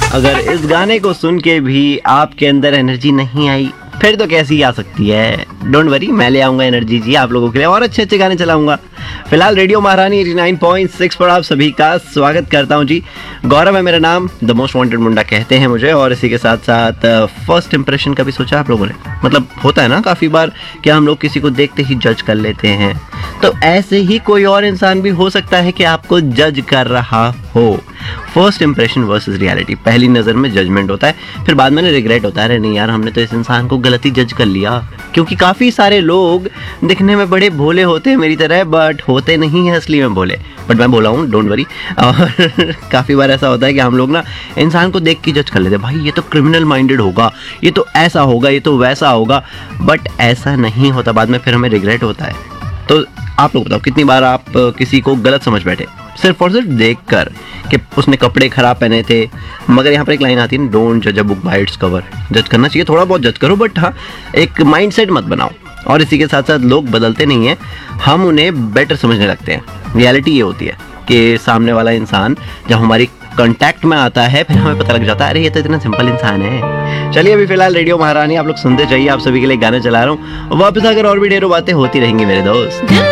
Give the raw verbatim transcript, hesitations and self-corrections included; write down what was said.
अगर इस गाने को सुन के भी आपके अंदर एनर्जी नहीं आई, फिर तो कैसी आ सकती है। डोंट वरी, मैं ले आऊंगा एनर्जी जी आप लोगों के लिए और अच्छे अच्छे गाने चलाऊंगा। फिलहाल रेडियो महारानी नवासी पॉइंट सिक्स पर आप सभी का स्वागत करता हूं जी। गौरव है मेरा नाम, द मोस्ट वांटेड मुंडा कहते हैं मुझे। और इसी के साथ साथ फर्स्ट इंप्रेशन का भी सोचा आप लोगों ने? मतलब होता है ना काफ़ी बार कि हम लोग किसी को देखते ही जज कर लेते हैं, तो ऐसे ही कोई और इंसान भी हो सकता है कि आपको जज कर रहा हो। फर्स्ट इंप्रेशन वर्सेस रियलिटी, पहली नज़र में जजमेंट होता है, फिर बाद में रिग्रेट होता है, अरे नहीं यार हमने तो इस इंसान को गलत ही जज कर लिया। क्योंकि काफ़ी सारे लोग दिखने में बड़े भोले होते हैं मेरी तरह, बट होते नहीं हैं असली में भोले। बट मैं बोला हूँ, डोंट वरी। और काफ़ी बार ऐसा होता है कि हम लोग ना इंसान को देख के जज कर लेते हैं, भाई ये तो क्रिमिनल माइंडेड होगा, ये तो ऐसा होगा, ये तो वैसा होगा। बट ऐसा नहीं होता, बाद में फिर हमें रिग्रेट होता है। तो आप लोग बताओ कितनी बार आप किसी को गलत समझ बैठे सिर्फ और सिर्फ देख कर कि उसने कपड़े खराब पहने थे। मगर यहाँ पर एक लाइन आती है, डोंट जज a book by its cover. जज करना चाहिए, थोड़ा बहुत जज करो, बट हाँ एक माइंडसेट मत बनाओ। और इसी के साथ साथ लोग बदलते नहीं हैं, हम उन्हें बेटर समझने लगते हैं। रियलिटी ये होती है कि सामने वाला इंसान जब हमारी कांटेक्ट में आता है, फिर हमें पता लग जाता है अरे ये तो इतना सिंपल इंसान है। चलिए अभी फिलहाल रेडियो महारानी आप लोग सुनते जाइए, आप सभी के लिए गाने चला रहा हूँ। वापस आकर और भी ढेरों बातें होती रहेंगी मेरे दोस्त।